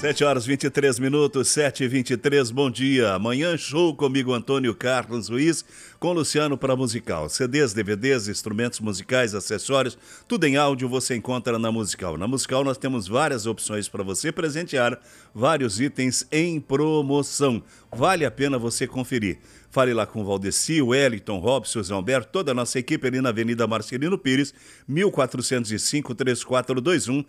7h23, 7h23, bom dia. Amanhã show comigo, Antônio Carlos Ruiz, com Luciano para Musical. CDs, DVDs, instrumentos musicais, acessórios, tudo em áudio você encontra na Musical. Na Musical nós temos várias opções para você presentear, vários itens em promoção. Vale a pena você conferir. Fale lá com o Valdeci, o Wellington, Robson, Zé Humberto, toda a nossa equipe ali na Avenida Marcelino Pires, 1405-3421,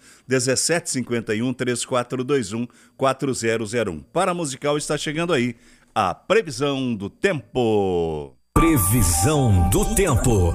1751-3421-4001. Para a Musical está chegando aí a previsão do tempo. Previsão do tempo.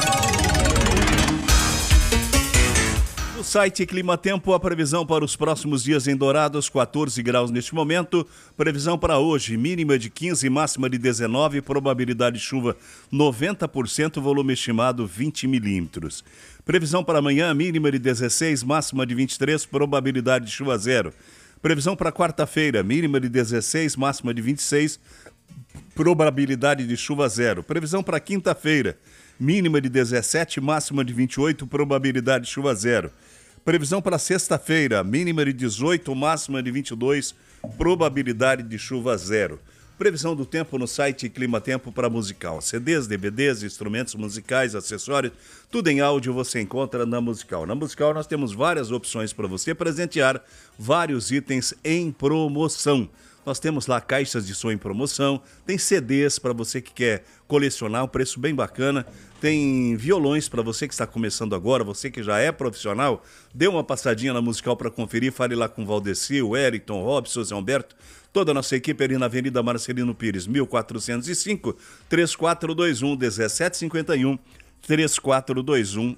No site Clima Tempo, a previsão para os próximos dias em Dourados, 14 graus neste momento. Previsão para hoje, mínima de 15, máxima de 19, probabilidade de chuva 90%, volume estimado 20 milímetros. Previsão para amanhã, mínima de 16, máxima de 23, probabilidade de chuva 0. Previsão para quarta-feira, mínima de 16, máxima de 26, probabilidade de chuva 0. Previsão para quinta-feira, mínima de 17, máxima de 28, probabilidade de chuva 0. Previsão para sexta-feira, mínima de 18, máxima de 22, probabilidade de chuva 0. Previsão do tempo no site Clima Tempo para Musical. CDs, DVDs, instrumentos musicais, acessórios, tudo em áudio você encontra na Musical. Na Musical nós temos várias opções para você presentear, vários itens em promoção. Nós temos lá caixas de som em promoção, tem CDs para você que quer colecionar, um preço bem bacana, tem violões para você que está começando agora, você que já é profissional, dê uma passadinha na Musical para conferir, fale lá com o Valdeci, o Wellington, Robson, Zé Humberto, toda a nossa equipe ali na Avenida Marcelino Pires, 1405, 3421 1751, 3421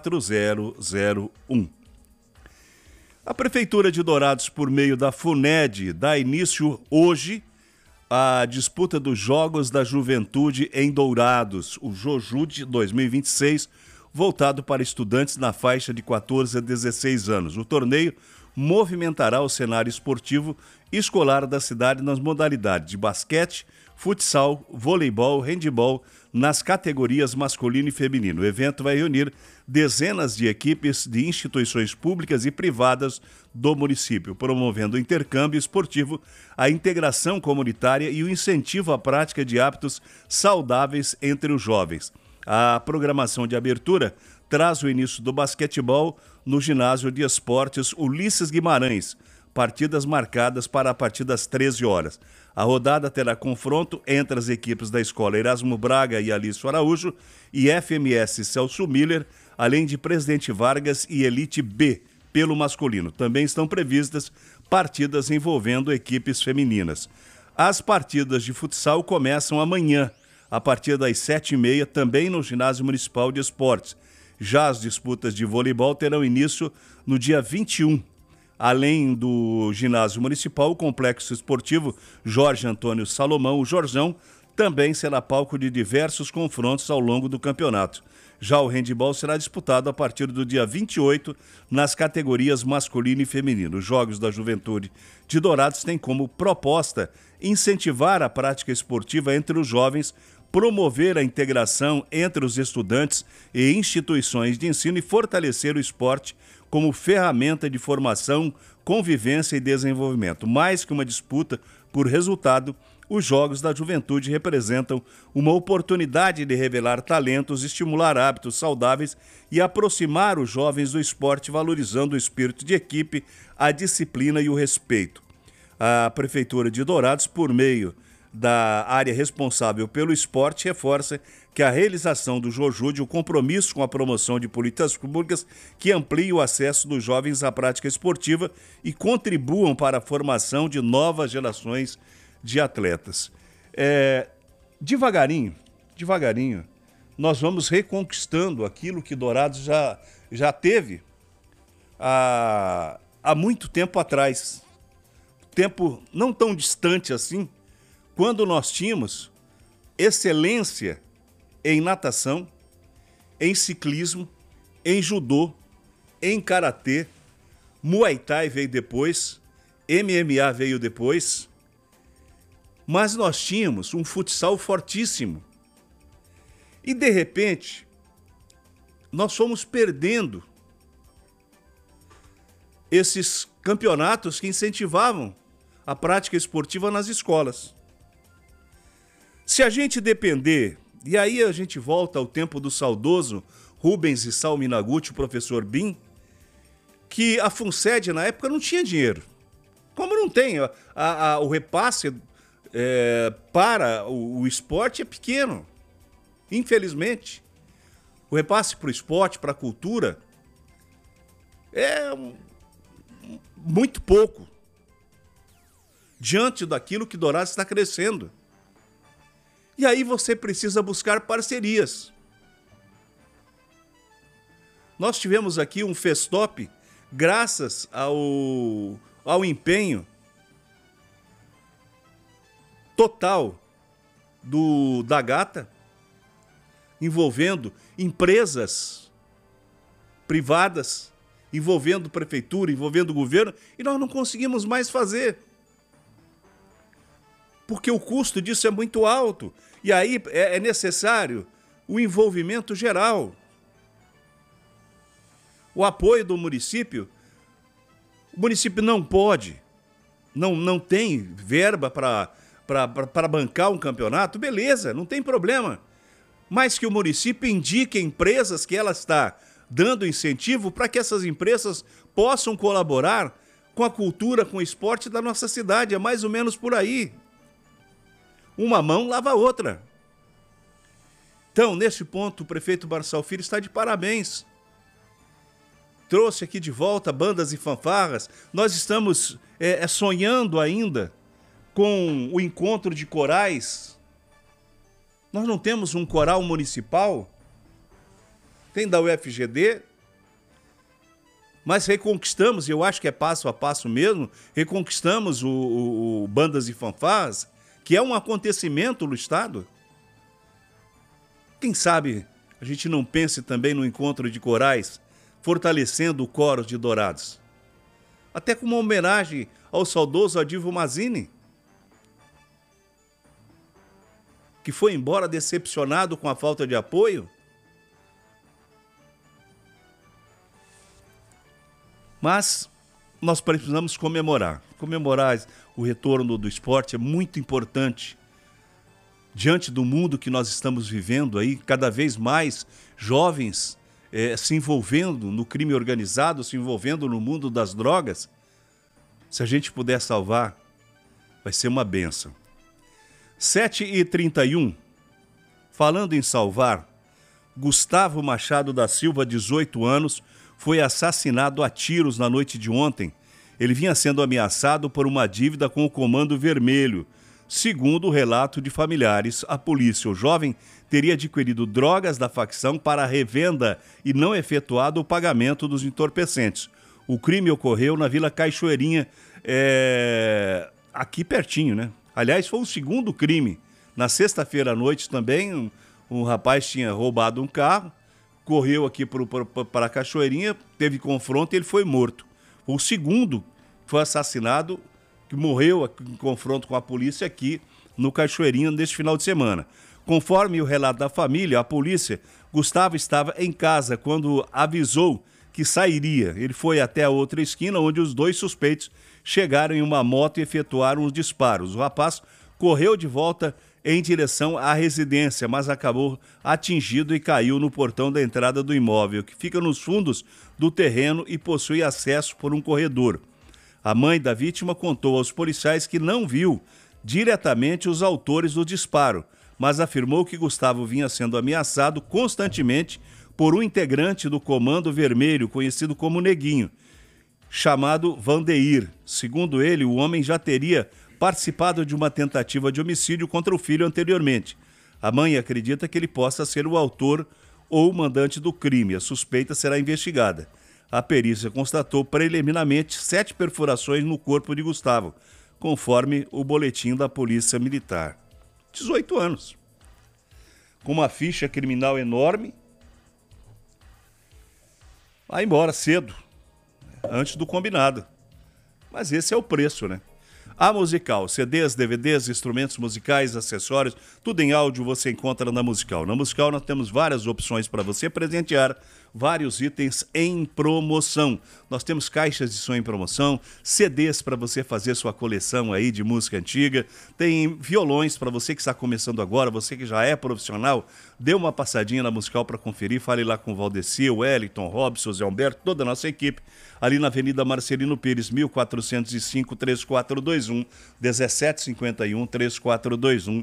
4001. A Prefeitura de Dourados, por meio da FUNED, dá início hoje à disputa dos Jogos da Juventude em Dourados, o JoJude 2026, voltado para estudantes na faixa de 14 a 16 anos. O torneio movimentará o cenário esportivo escolar da cidade nas modalidades de basquete, futsal, voleibol, handebol, nas categorias masculino e feminino. O evento vai reunir dezenas de equipes de instituições públicas e privadas do município, promovendo o intercâmbio esportivo, a integração comunitária e o incentivo à prática de hábitos saudáveis entre os jovens. A programação de abertura traz o início do basquetebol no ginásio de esportes Ulisses Guimarães, partidas marcadas para a partir das 13 horas. A rodada terá confronto entre as equipes da Escola Erasmo Braga e Alício Araújo e FMS Celso Miller, além de Presidente Vargas e Elite B, pelo masculino. Também estão previstas partidas envolvendo equipes femininas. As partidas de futsal começam amanhã, a partir das 7h30, também no Ginásio Municipal de Esportes. Já as disputas de voleibol terão início no dia 21. Além do ginásio municipal, o complexo esportivo Jorge Antônio Salomão, o Jorjão, também será palco de diversos confrontos ao longo do campeonato. Já o handebol será disputado a partir do dia 28 nas categorias masculino e feminino. Os Jogos da Juventude de Dourados têm como proposta incentivar a prática esportiva entre os jovens, promover a integração entre os estudantes e instituições de ensino e fortalecer o esporte como ferramenta de formação, convivência e desenvolvimento. Mais que uma disputa por resultado, os Jogos da Juventude representam uma oportunidade de revelar talentos, estimular hábitos saudáveis e aproximar os jovens do esporte, valorizando o espírito de equipe, a disciplina e o respeito. A Prefeitura de Dourados, por meio da área responsável pelo esporte, reforça que a realização do JoJude, o compromisso com a promoção de políticas públicas que ampliem o acesso dos jovens à prática esportiva e contribuam para a formação de novas gerações de atletas. Devagarinho, nós vamos reconquistando aquilo que Dourados já teve há muito tempo atrás. Tempo não tão distante assim, quando nós tínhamos excelência em natação, em ciclismo, em judô, em karatê, Muay Thai veio depois, MMA veio depois, mas nós tínhamos um futsal fortíssimo. E, de repente, nós fomos perdendo esses campeonatos que incentivavam a prática esportiva nas escolas. Se a gente depender, e aí a gente volta ao tempo do saudoso Rubens e Sal Minaguchi, o professor Bim, que a FUNSED na época não tinha dinheiro. Como não tem? O repasse para o esporte é pequeno, infelizmente. O repasse para o esporte, para a cultura, é muito pouco diante daquilo que Dourados está crescendo. E aí você precisa buscar parcerias. Nós tivemos aqui um Festop, graças ao empenho total da Gata, envolvendo empresas privadas, envolvendo prefeitura, envolvendo governo, e nós não conseguimos mais fazer. Porque o custo disso é muito alto. E aí é necessário o envolvimento geral. O apoio do município. O município não pode, não tem verba para bancar um campeonato, beleza, não tem problema. Mas que o município indique empresas que ela está dando incentivo para que essas empresas possam colaborar com a cultura, com o esporte da nossa cidade. É mais ou menos por aí. Uma mão lava a outra. Então, nesse ponto, o prefeito Marçal Filho está de parabéns. Trouxe aqui de volta bandas e fanfarras. Nós estamos sonhando ainda com o encontro de corais. Nós não temos um coral municipal. Tem da UFGD. Mas reconquistamos, e eu acho que é passo a passo mesmo, reconquistamos o Bandas e Fanfarras, que é um acontecimento no Estado. Quem sabe a gente não pense também no encontro de corais, fortalecendo o coro de Dourados. Até como uma homenagem ao saudoso Adilvo Mazini, que foi embora decepcionado com a falta de apoio. Mas nós precisamos comemorar. Comemorar o retorno do esporte é muito importante. Diante do mundo que nós estamos vivendo aí, cada vez mais jovens se envolvendo no crime organizado, se envolvendo no mundo das drogas, se a gente puder salvar, vai ser uma bênção. 7h31, falando em salvar, Gustavo Machado da Silva, 18 anos, foi assassinado a tiros na noite de ontem. Ele vinha sendo ameaçado por uma dívida com o Comando Vermelho. Segundo o relato de familiares, a polícia, o jovem teria adquirido drogas da facção para revenda e não efetuado o pagamento dos entorpecentes. O crime ocorreu na Vila Cachoeirinha, aqui pertinho, né? Aliás, foi o segundo crime. Na sexta-feira à noite também, um rapaz tinha roubado um carro, correu aqui para a Cachoeirinha, teve confronto e ele foi morto. O segundo foi assassinado, que morreu em confronto com a polícia aqui no Cachoeirinha neste final de semana. Conforme o relato da família, a polícia, Gustavo estava em casa quando avisou que sairia. Ele foi até a outra esquina, onde os dois suspeitos chegaram em uma moto e efetuaram os disparos. O rapaz correu de volta em direção à residência, mas acabou atingido e caiu no portão da entrada do imóvel, que fica nos fundos do terreno e possui acesso por um corredor. A mãe da vítima contou aos policiais que não viu diretamente os autores do disparo, mas afirmou que Gustavo vinha sendo ameaçado constantemente por um integrante do Comando Vermelho, conhecido como Neguinho, chamado Vandeir. Segundo ele, o homem já teria participado de uma tentativa de homicídio contra o filho anteriormente. A mãe acredita que ele possa ser o autor ou o mandante do crime. A suspeita será investigada. A perícia constatou preliminarmente 7 perfurações no corpo de Gustavo, conforme o boletim da Polícia Militar. 18 anos. Com uma ficha criminal enorme. Vai embora cedo, antes do combinado. Mas esse é o preço, né? A Musical, CDs, DVDs, instrumentos musicais, acessórios, tudo em áudio você encontra na Musical. Na Musical nós temos várias opções para você presentear, vários itens em promoção. Nós temos caixas de som em promoção, CDs para você fazer sua coleção aí de música antiga, tem violões para você que está começando agora, você que já é profissional, dê uma passadinha na Musical para conferir, fale lá com o Valdeci, o Wellington, Robson, Zé Humberto, toda a nossa equipe, ali na Avenida Marcelino Pires, 1405, 3421, 1751, 3421,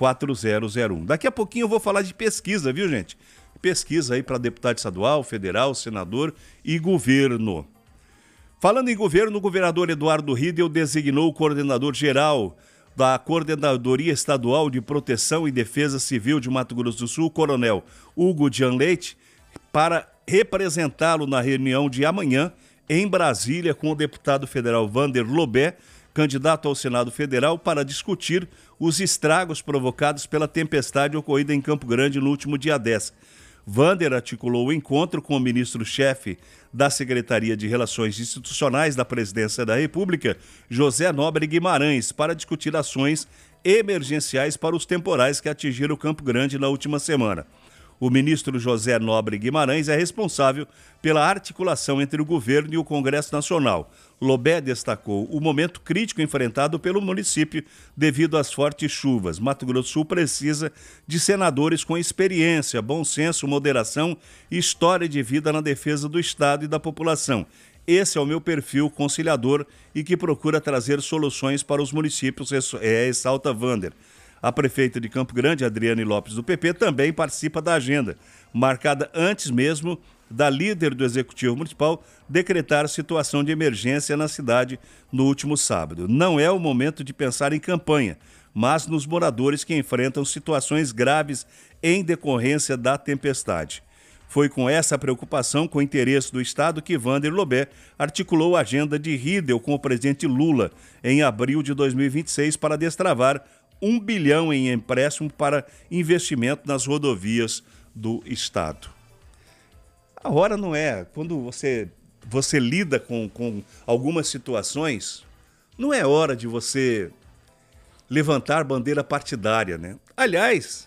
4001. Daqui a pouquinho eu vou falar de pesquisa, viu, gente? Pesquisa aí para deputado estadual, federal, senador e governo. Falando em governo, o governador Eduardo Riedel designou o coordenador geral da Coordenadoria Estadual de Proteção e Defesa Civil de Mato Grosso do Sul, coronel Hugo Jean Leite, para representá-lo na reunião de amanhã em Brasília com o deputado federal Vander Lobé, candidato ao Senado Federal, para discutir os estragos provocados pela tempestade ocorrida em Campo Grande no último dia 10. Vander articulou o encontro com o ministro-chefe da Secretaria de Relações Institucionais da Presidência da República, José Nobre Guimarães, para discutir ações emergenciais para os temporais que atingiram Campo Grande na última semana. O ministro José Nobre Guimarães é responsável pela articulação entre o governo e o Congresso Nacional. Lobé destacou o momento crítico enfrentado pelo município devido às fortes chuvas. Mato Grosso do Sul precisa de senadores com experiência, bom senso, moderação e história de vida na defesa do Estado e da população. Esse é o meu perfil conciliador e que procura trazer soluções para os municípios, ressalta Vander. A prefeita de Campo Grande, Adriane Lopes, do PP, também participa da agenda, marcada antes mesmo da líder do Executivo Municipal decretar situação de emergência na cidade no último sábado. Não é o momento de pensar em campanha, mas nos moradores que enfrentam situações graves em decorrência da tempestade. Foi com essa preocupação, com o interesse do Estado, que Vander Lobé articulou a agenda de Riedel com o presidente Lula em abril de 2026 para destravar 1 bilhão em empréstimo para investimento nas rodovias do Estado. A hora não é, quando você lida com algumas situações, não é hora de você levantar bandeira partidária, né? Aliás,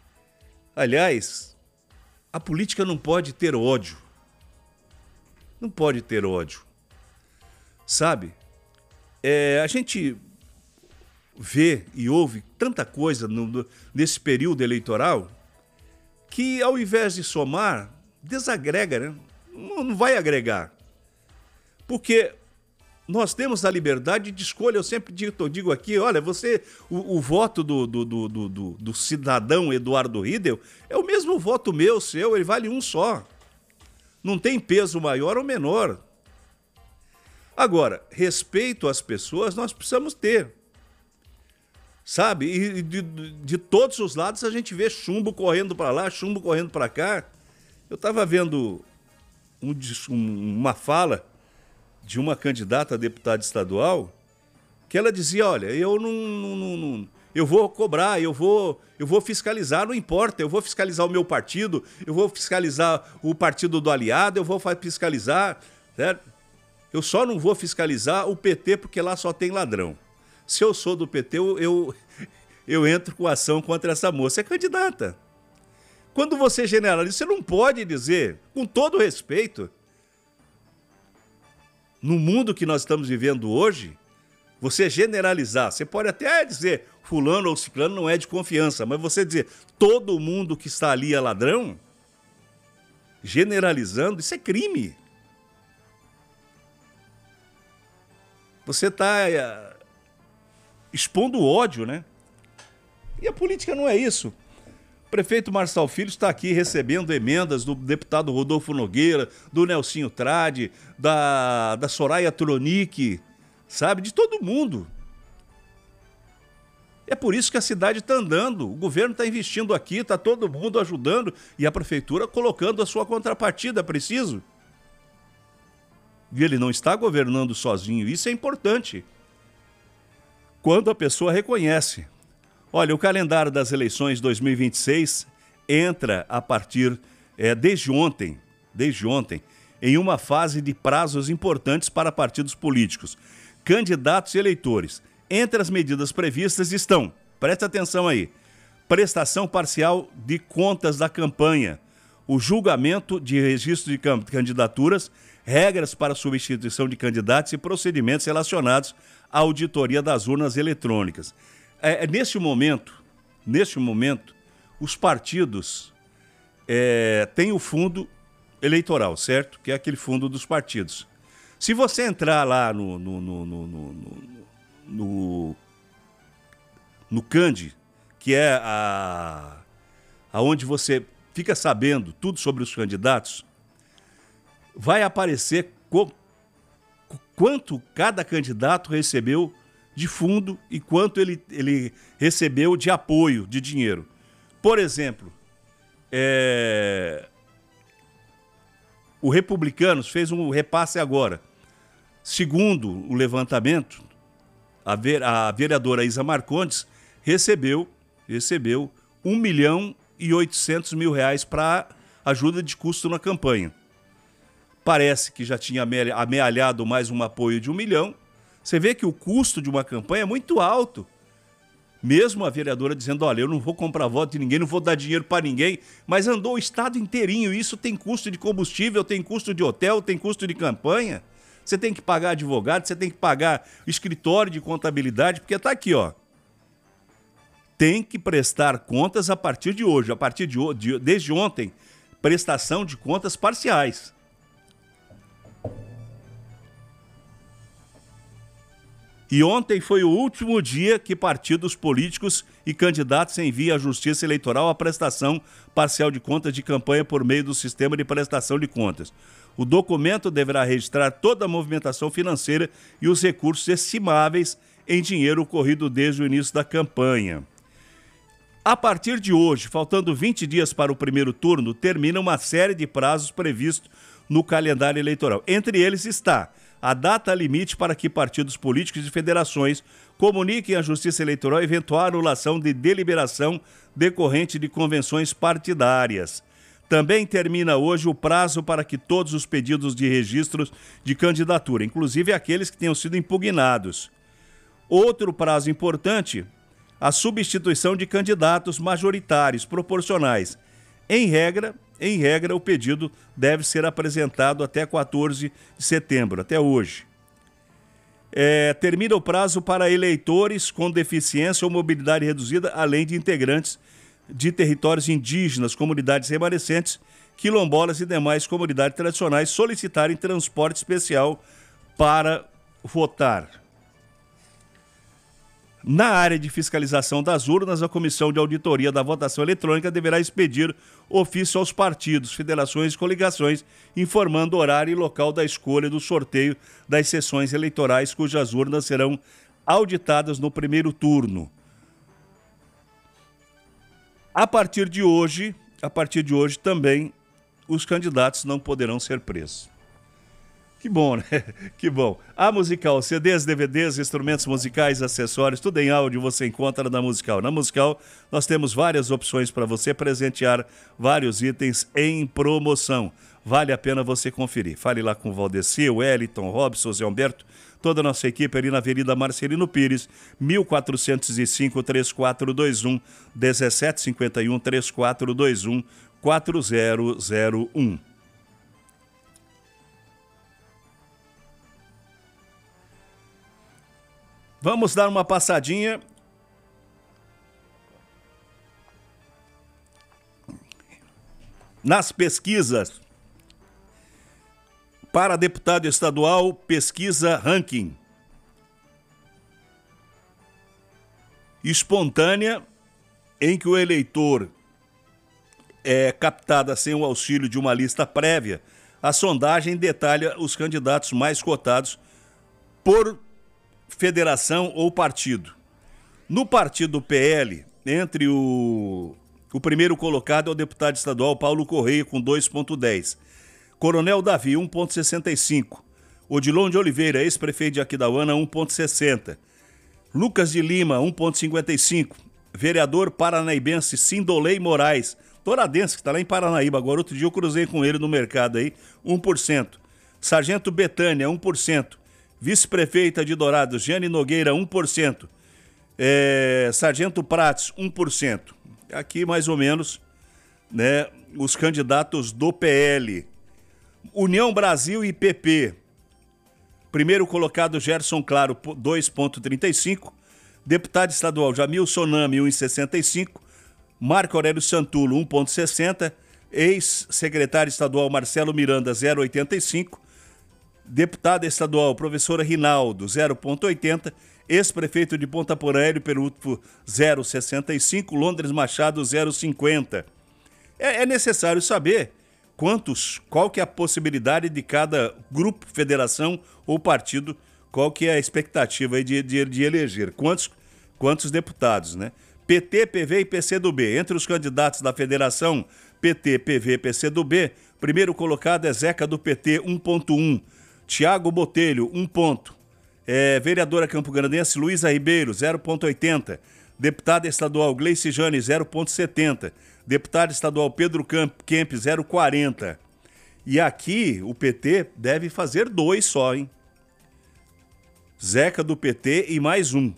a política não pode ter ódio. Não pode ter ódio. Sabe? A gente vê e ouve tanta coisa nesse período eleitoral que, ao invés de somar, desagrega, né? Não vai agregar. Porque nós temos a liberdade de escolha. Eu sempre digo aqui, olha, o voto do cidadão Eduardo Riedel é o mesmo voto meu, seu, ele vale um só. Não tem peso maior ou menor. Agora, respeito às pessoas nós precisamos ter. Sabe? E de todos os lados a gente vê chumbo correndo para lá, chumbo correndo para cá. Eu estava vendo uma fala de uma candidata a deputada estadual que ela dizia, olha, eu vou cobrar, eu vou fiscalizar, não importa, eu vou fiscalizar o meu partido, eu vou fiscalizar o partido do aliado, eu vou fiscalizar, certo? Eu só não vou fiscalizar o PT porque lá só tem ladrão. Se eu sou do PT, eu entro com ação contra essa moça. É candidata. Quando você generaliza, você não pode dizer, com todo respeito, no mundo que nós estamos vivendo hoje, você generalizar. Você pode até dizer, fulano ou ciclano não é de confiança, mas você dizer, todo mundo que está ali é ladrão, generalizando, isso é crime. Você está expondo ódio, né? E a política não é isso. O prefeito Marçal Filho está aqui recebendo emendas do deputado Rodolfo Nogueira, do Nelsinho Trade, da Soraya Tronic, sabe? De todo mundo. É por isso que a cidade está andando, o governo está investindo aqui, está todo mundo ajudando e a prefeitura colocando a sua contrapartida, preciso. E ele não está governando sozinho, isso é importante. Quando a pessoa reconhece. Olha, o calendário das eleições 2026 entra a partir, desde ontem, em uma fase de prazos importantes para partidos políticos. Candidatos e eleitores Entre as medidas previstas estão, presta atenção aí, prestação parcial de contas da campanha, o julgamento de registro de candidaturas, regras para substituição de candidatos e procedimentos relacionados à auditoria das urnas eletrônicas. Neste momento, os partidos têm o fundo eleitoral, certo? Que é aquele fundo dos partidos. Se você entrar lá no Candi, que é aonde você fica sabendo tudo sobre os candidatos, vai aparecer quanto cada candidato recebeu de fundo e quanto ele recebeu de apoio, de dinheiro. Por exemplo, o Republicanos fez um repasse agora. Segundo o levantamento, a vereadora Isa Marcondes recebeu R$1.800.000 para ajuda de custo na campanha. Parece que já tinha amealhado mais um apoio de R$1 milhão. Você vê que o custo de uma campanha é muito alto. Mesmo a vereadora dizendo, olha, eu não vou comprar voto de ninguém, não vou dar dinheiro para ninguém, mas andou o estado inteirinho. Isso tem custo de combustível, tem custo de hotel, tem custo de campanha. Você tem que pagar advogado, você tem que pagar escritório de contabilidade, porque está aqui, ó. Tem que prestar contas a partir de hoje. Desde ontem, prestação de contas parciais. E ontem foi o último dia que partidos políticos e candidatos enviam à Justiça Eleitoral a prestação parcial de contas de campanha por meio do sistema de prestação de contas. O documento deverá registrar toda a movimentação financeira e os recursos estimáveis em dinheiro ocorrido desde o início da campanha. A partir de hoje, faltando 20 dias para o primeiro turno, termina uma série de prazos previstos no calendário eleitoral. Entre eles está a data limite para que partidos políticos e federações comuniquem à Justiça Eleitoral eventual anulação de deliberação decorrente de convenções partidárias. Também termina hoje o prazo para que todos os pedidos de registros de candidatura, inclusive aqueles que tenham sido impugnados. Outro prazo importante, a substituição de candidatos majoritários proporcionais. Em regra, o pedido deve ser apresentado até 14 de setembro, até hoje. Termina o prazo para eleitores com deficiência ou mobilidade reduzida, além de integrantes de territórios indígenas, comunidades remanescentes, quilombolas e demais comunidades tradicionais solicitarem transporte especial para votar. Na área de fiscalização das urnas, a Comissão de Auditoria da Votação Eletrônica deverá expedir ofício aos partidos, federações e coligações, informando horário e local da escolha do sorteio das sessões eleitorais, cujas urnas serão auditadas no primeiro turno. A partir de hoje também, os candidatos não poderão ser presos. Que bom, né? Que bom. A Musical, CDs, DVDs, instrumentos musicais, acessórios, tudo em áudio você encontra na Musical. Na Musical, nós temos várias opções para você presentear vários itens em promoção. Vale a pena você conferir. Fale lá com o Valdeci, o Wellington, Robson, Zé Humberto, toda a nossa equipe ali na Avenida Marcelino Pires, 1405-3421, 1751-3421, 4001. Vamos dar uma passadinha nas pesquisas. Para deputado estadual, pesquisa ranking. Espontânea, em que o eleitor é captado sem o auxílio de uma lista prévia. A sondagem detalha os candidatos mais cotados por federação ou partido. No partido PL, entre o primeiro colocado é o deputado estadual Paulo Correia, com 2,10. Coronel Davi, 1,65. Odilon de Oliveira, ex-prefeito de Aquidauana, 1,60. Lucas de Lima, 1,55. Vereador paranaíbense Sindolei Moraes, toradense, que está lá em Paranaíba. Agora, outro dia eu cruzei com ele no mercado aí, 1%. Sargento Betânia, 1%. Vice-prefeita de Dourados, Jane Nogueira, 1%. Sargento Prates, 1%. Aqui, mais ou menos, né, os candidatos do PL. União Brasil e PP. Primeiro colocado, Gerson Claro, 2,35%. Deputado estadual Jamil Sonami, 1,65%. Marco Aurélio Santulo, 1,60%. Ex-secretário estadual Marcelo Miranda, 0,85%. Deputada estadual professora Rinaldo, 0,80%. Ex-prefeito de Ponta Porã, Hélio Perúfo, 0,65%. Londres Machado, 0,50%. É necessário saber qual que é a possibilidade de cada grupo, federação ou partido, qual que é a expectativa aí de eleger, quantos deputados, né? PT, PV e PCdoB. Entre os candidatos da federação, PT, PV e PCdoB, primeiro colocado é Zeca do PT, 1,1%. Tiago Botelho, 1 ponto. Vereadora campograndense Luísa Ribeiro, 0,80%. Deputada estadual Gleice Jane, 0,70%. Deputado estadual Pedro Kemp, 0,40%. E aqui o PT deve fazer 2 só, hein? Zeca do PT e mais 1.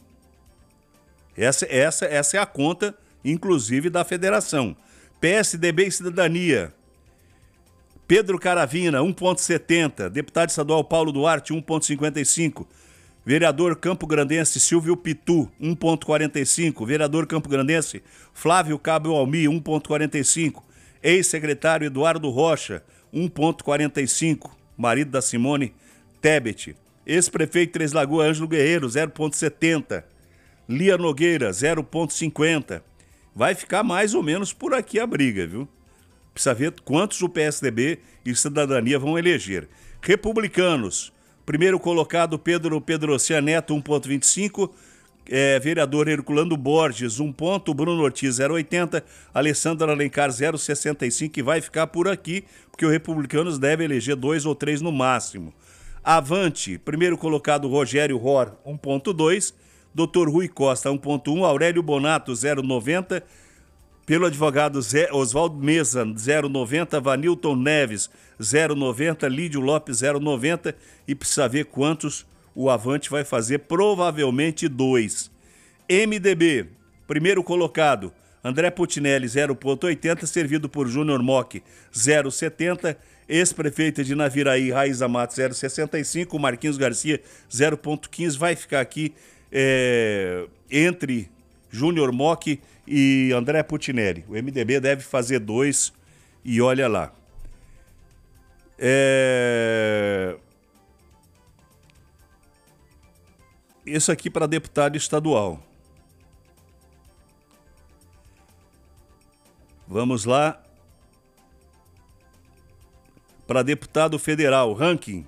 Essa é a conta, inclusive, da federação. PSDB e Cidadania. Pedro Caravina, 1,70%. Deputado estadual Paulo Duarte, 1,55%. Vereador campograndense Silvio Pitu, 1,45%. Vereador campograndense Flávio Cabo Almi, 1,45%. Ex-secretário Eduardo Rocha, 1,45%. Marido da Simone Tebet. Ex-prefeito Três Lagoas Ângelo Guerreiro, 0,70%. Lia Nogueira, 0,50%. Vai ficar mais ou menos por aqui a briga, viu? Precisa ver quantos o PSDB e Cidadania vão eleger. Republicanos. Primeiro colocado, Pedro Cianeto, 1,25%. Vereador Herculano Borges, 1 ponto. Bruno Ortiz, 0,80%. Alessandro Alencar, 0,65%. E vai ficar por aqui, porque o Republicanos deve eleger 2 ou 3 no máximo. Avante, primeiro colocado, Rogério Ror, 1,2%. Dr. Rui Costa, 1,1%. Aurélio Bonato, 0,90%. Pelo advogado Oswaldo Mesa, 0,90%. Vanilton Neves, 0,90%. Lídio Lopes, 0,90%. E precisa ver quantos o Avante vai fazer. Provavelmente 2. MDB, primeiro colocado, André Putinelli, 0,80%. Servido por Júnior Mock, 0,70%. Ex-prefeita de Naviraí, Raíza Matos, 0,65%. Marquinhos Garcia, 0,15%. Vai ficar aqui entre Júnior Mock e André Putinelli. O MDB deve fazer 2 e olha lá. Isso aqui para deputado estadual. Vamos lá. Para deputado federal, ranking.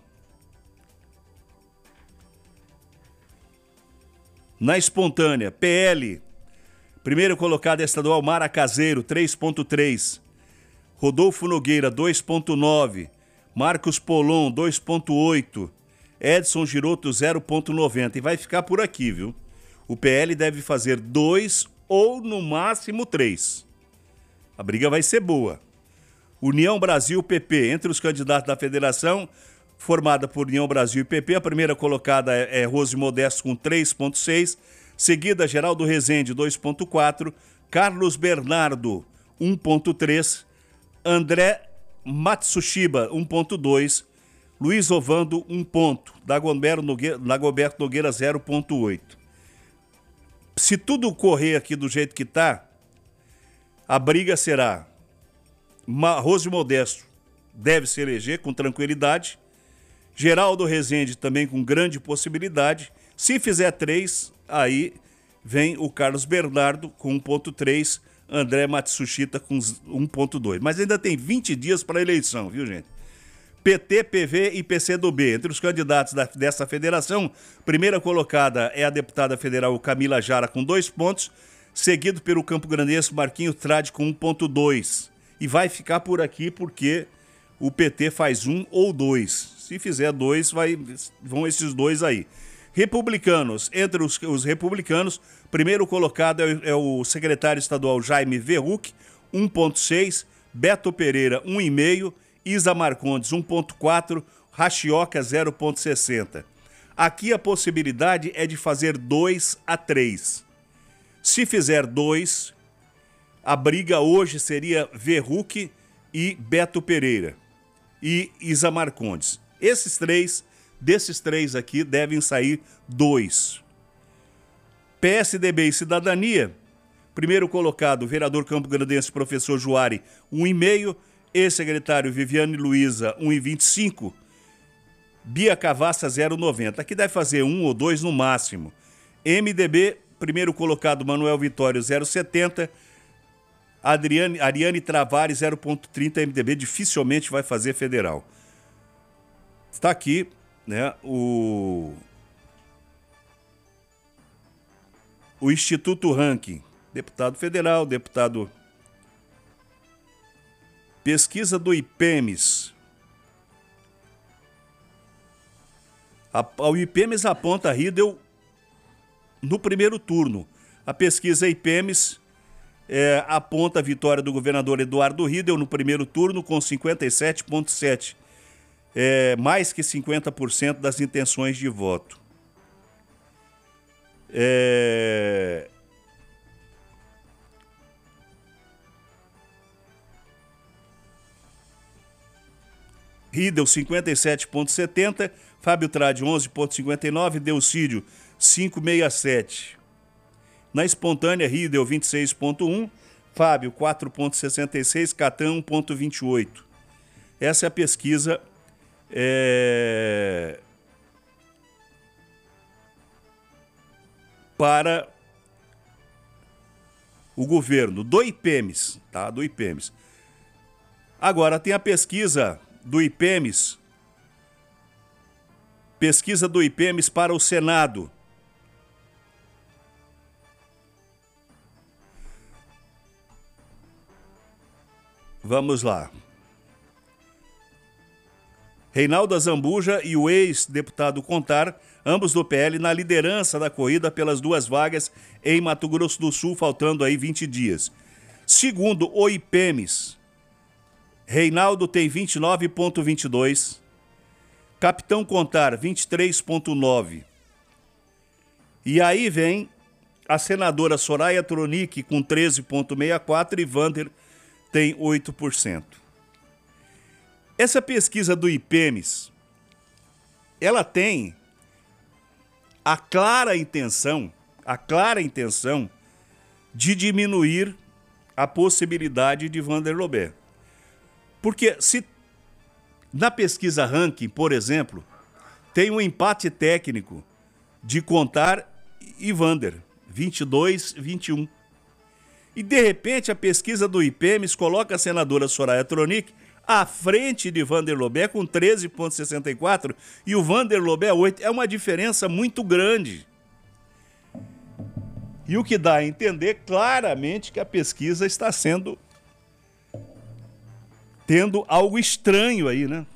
Na espontânea, PL. Primeiro colocado é estadual Mara Caseiro, 3,3%. Rodolfo Nogueira, 2,9%. Marcos Polon, 2,8%. Edson Giroto, 0,90%. E vai ficar por aqui, viu? O PL deve fazer 2 ou, no máximo, 3. A briga vai ser boa. União Brasil PP. Entre os candidatos da federação, formada por União Brasil e PP, a primeira colocada é Rose Modesto, com 3,6%. Seguida, Geraldo Rezende, 2,4%. Carlos Bernardo, 1,3%. André Matsushiba, 1,2%. Luiz Ovando, 1 ponto. Dagoberto Nogueira, 0,8%. Se tudo correr aqui do jeito que está, a briga será Rose Modesto deve se eleger com tranquilidade. Geraldo Rezende também com grande possibilidade. Se fizer 3, aí vem o Carlos Bernardo com 1,3%, André Matsushita com 1,2%. Mas ainda tem 20 dias para a eleição, viu, gente? PT, PV e PCdoB. Entre os candidatos dessa federação, primeira colocada é a deputada federal Camila Jara com 2 pontos, seguido pelo campograndense Marquinhos Trade com 1,2%. E vai ficar por aqui porque o PT faz 1 ou 2. Se fizer 2, vão esses 2 aí. Republicanos. Entre os republicanos, primeiro colocado é o secretário estadual Jaime Verruc, 1,6%. Beto Pereira, 1,5%. Isa Marcondes, 1,4%. Rachioca, 0,60%. Aqui a possibilidade é de fazer 2-3. Se fizer 2, a briga hoje seria Verruc e Beto Pereira e Isa Marcondes. Desses três aqui, devem sair 2. PSDB e Cidadania, primeiro colocado, vereador campograndense, professor Juari, 1,5. Ex-secretário Viviane Luiza, 1,25. Bia Cavassa, 0,90. Aqui deve fazer 1 ou 2 no máximo. MDB, primeiro colocado, Manuel Vitório, 0,70. Ariane Travares, 0,30. MDB dificilmente vai fazer federal. Está aqui, né, o Instituto Ranking. Deputado federal, deputado... Pesquisa do IPEMES. O IPEMES aponta Riedel no primeiro turno. A pesquisa IPEMES aponta a vitória do governador Eduardo Riedel no primeiro turno com 57,7%. Mais que 50% das intenções de voto. Riedel 57,70%, Fábio Tradi 11,59%, Delcídio 5,67%. Na espontânea, Riedel 26,1%, Fábio 4,66%, Catan 1,28%. Essa é a pesquisa para o governo, do IPEMES, tá? Do IPEMES. Agora tem a pesquisa do IPEMES, para o Senado. Vamos lá. Reinaldo Azambuja e o ex-deputado Contar, ambos do PL, na liderança da corrida pelas 2 vagas em Mato Grosso do Sul, faltando aí 20 dias. Segundo o IPEMES, Reinaldo tem 29,22%, Capitão Contar 23,9%. E aí vem a senadora Soraya Tronic com 13,64% e Vander tem 8%. Essa pesquisa do IPEMES, ela tem a clara intenção de diminuir a possibilidade de Vander Lobé. Porque se na pesquisa Ranking, por exemplo, tem um empate técnico de Contar e Vander, 22-21. E de repente a pesquisa do IPEMES coloca a senadora Soraya Tronic à frente de Vander Lobé com 13,64 e o Vander Lobé 8. É uma diferença muito grande. E o que dá a entender claramente que a pesquisa está tendo algo estranho aí, né?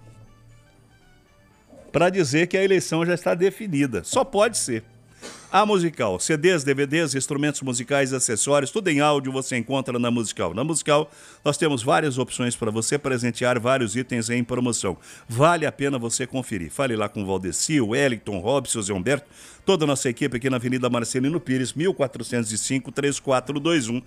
Para dizer que a eleição já está definida. Só pode ser. A Musical, CDs, DVDs, instrumentos musicais, acessórios, tudo em áudio você encontra na Musical. Na Musical nós temos várias opções para você presentear vários itens em promoção. Vale a pena você conferir. Fale lá com o Valdeci, o Wellington, Robson, Zé Humberto, toda a nossa equipe aqui na Avenida Marcelino Pires, 1405-3421,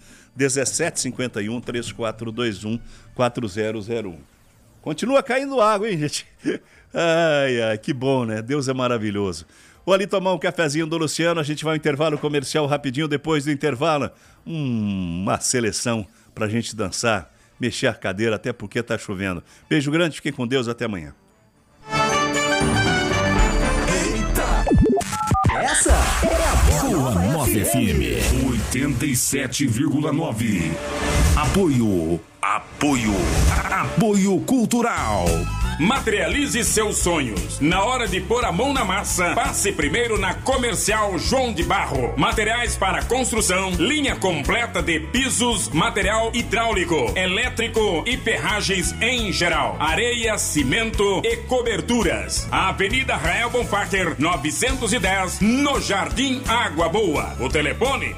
1751-3421-4001. Continua caindo água, hein, gente? Ai, que bom, né? Deus é maravilhoso. Vou ali tomar um cafezinho do Luciano, a gente vai ao intervalo comercial rapidinho, depois do intervalo, uma seleção pra gente dançar, mexer a cadeira, até porque tá chovendo. Beijo grande, fiquem com Deus, até amanhã. Eita! Essa é a Boa 9 FM 87,9. Apoio Cultural. Materialize seus sonhos. Na hora de pôr a mão na massa, passe primeiro na Comercial João de Barro. Materiais para construção, linha completa de pisos, material hidráulico, elétrico e ferragens em geral. Areia, cimento e coberturas. Avenida Rael Bonfacher, 910, no Jardim Água Boa. O telefone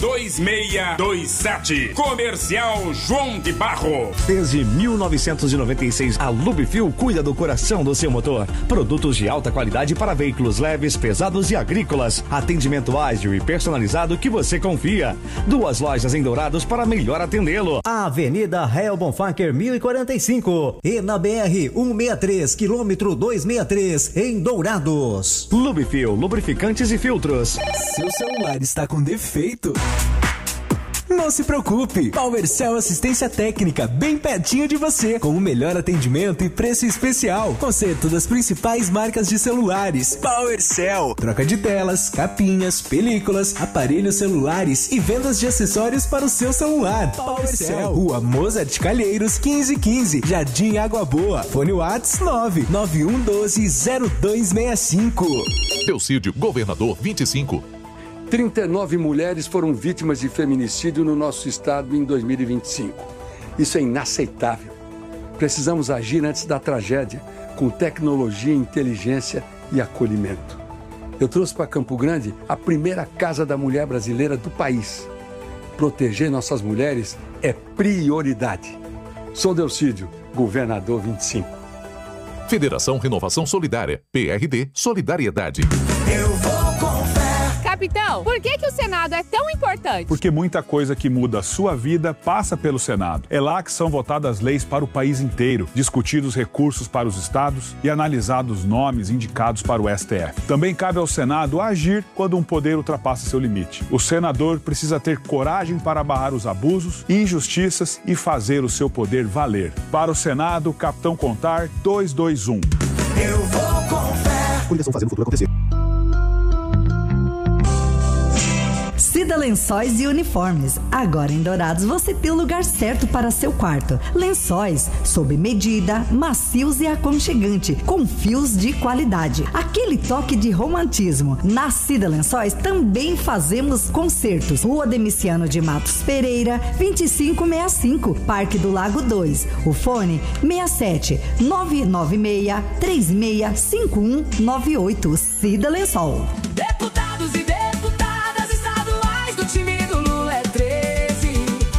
3425-2627. Comercial João de Barro. Desde 1990 1996. A Lubifil cuida do coração do seu motor. Produtos de alta qualidade para veículos leves, pesados e agrícolas. Atendimento ágil e personalizado que você confia. 2 lojas em Dourados para melhor atendê-lo. Avenida Rael Bonfacker 1045 e na BR 163, quilômetro 263, em Dourados. Lubifil, lubrificantes e filtros. Seu celular está com defeito? Não se preocupe, PowerCell Assistência Técnica, bem pertinho de você, com o melhor atendimento e preço especial. Conserto das principais marcas de celulares. PowerCell, troca de telas, capinhas, películas, aparelhos celulares e vendas de acessórios para o seu celular. PowerCell, Rua Mozart Calheiros 1515, Jardim Água Boa. Fone Whats 991120265. Teocídio, Governador 25. 39 mulheres foram vítimas de feminicídio no nosso estado em 2025. Isso é inaceitável. Precisamos agir antes da tragédia, com tecnologia, inteligência e acolhimento. Eu trouxe para Campo Grande a primeira Casa da Mulher brasileira do país. Proteger nossas mulheres é prioridade. Sou Delcídio, Governador 25. Federação Renovação Solidária, PRD Solidariedade. Eu vou com fé. Capitão, por que o Senado é tão importante? Porque muita coisa que muda a sua vida passa pelo Senado. É lá que são votadas leis para o país inteiro, discutidos recursos para os estados e analisados nomes indicados para o STF. Também cabe ao Senado agir quando um poder ultrapassa seu limite. O senador precisa ter coragem para barrar os abusos e injustiças e fazer o seu poder valer. Para o Senado, Capitão Contar 221. Eu vou com fé. Coligação fazendo o futuro acontecer. Cida Lençóis e Uniformes. Agora em Dourados você tem o lugar certo para seu quarto. Lençóis sob medida, macios e aconchegante, com fios de qualidade. Aquele toque de romantismo. Na Cida Lençóis também fazemos concertos. Rua Demiciano de Matos Pereira, 2565, Parque do Lago 2. O fone 67 996 365198. Cida Lençol. Deputados e deputadas estaduais do time do Lula é 13.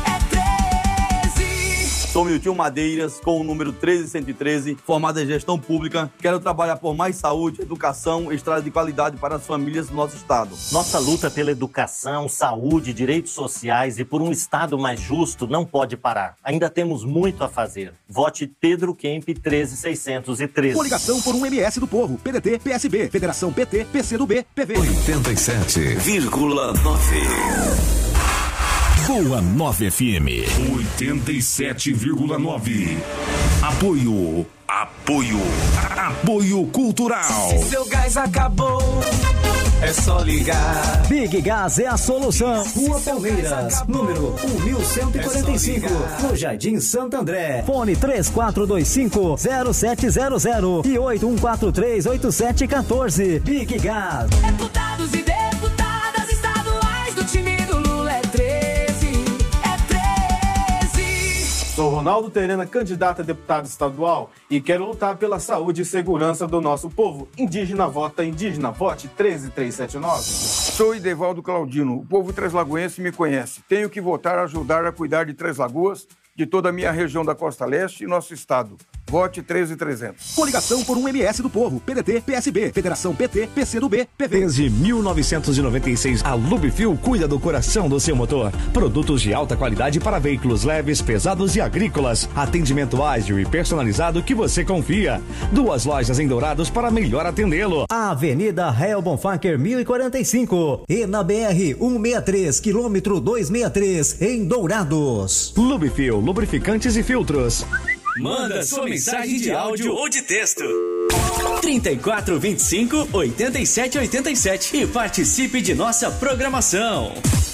Sou Milton Madeiras, com o número 13113, formado em gestão pública. Quero trabalhar por mais saúde, educação e estrada de qualidade para as famílias do nosso estado. Nossa luta pela educação, saúde, direitos sociais e por um estado mais justo não pode parar. Ainda temos muito a fazer. Vote Pedro Kemp 13613. Coligação por um MS do Povo. PDT, PSB, Federação PT, PCdoB, PV. 87,9. Boa 9 FM. 87,9. Apoio Cultural. Se seu gás acabou, é só ligar. Big Gas é a solução. Rua Palmeiras, número 1145, no Jardim Santo André. Fone 3425-0700 e 8143-8714. Big Gas. Deputados e deputadas estaduais do time do Lula é 13. Sou Ronaldo Terena, candidato a deputado estadual e quero lutar pela saúde e segurança do nosso povo. Indígena vota indígena, vote 13379. Sou Idevaldo Claudino, o povo treslagoense me conhece. Tenho que votar, ajudar a cuidar de Três Lagoas, de toda a minha região da Costa Leste e nosso estado. Vote 13300. Coligação por um MS do Povo. PDT, PSB, Federação PT, PCdoB, PV. Desde 1996, a Lubifil cuida do coração do seu motor. Produtos de alta qualidade para veículos leves, pesados e agrícolas. Atendimento ágil e personalizado que você confia. 2 lojas em Dourados para melhor atendê-lo. Avenida Rael Bonfacker 1045 e na BR 163, quilômetro 263, em Dourados. Lubifil, lubrificantes e filtros. Manda sua mensagem de áudio ou de texto. 3425-8787 e participe de nossa programação.